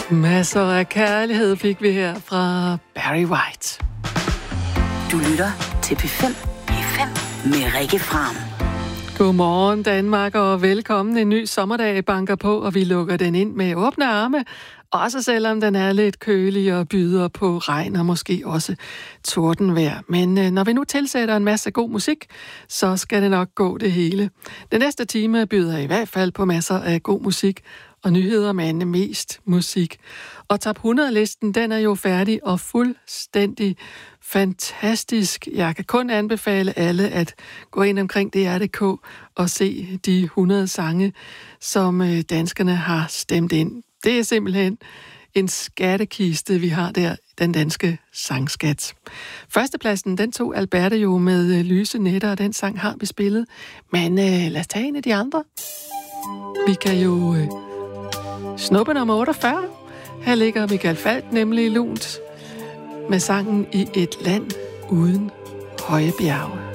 Masser af kærlighed fik vi her fra Barry White. Du lytter til P5. P5 med Rikke Fram. Godmorgen Danmark, og velkommen. En ny sommerdag banker på, og vi lukker den ind med åbne arme. Også selvom den er lidt kølig og byder på regn og måske også tordenvejr. Men når vi nu tilsætter en masse god musik, så skal det nok gå det hele. Den næste time byder i hvert fald på masser af god musik og nyheder, men mest musik. Og Top 100-listen, den er jo færdig og fuldstændig fantastisk. Jeg kan kun anbefale alle at gå ind omkring DR.dk og se de 100 sange, som danskerne har stemt ind. Det er simpelthen en skattekiste, vi har der, den danske sangskat. Førstepladsen, den tog Alberte jo med Lyse Nætter, og den sang har vi spillet. Men lad os tage en af de andre. Vi kan jo snuppe nummer 48. Her ligger Michael Falch nemlig lunt med sangen I et land uden høje bjerge.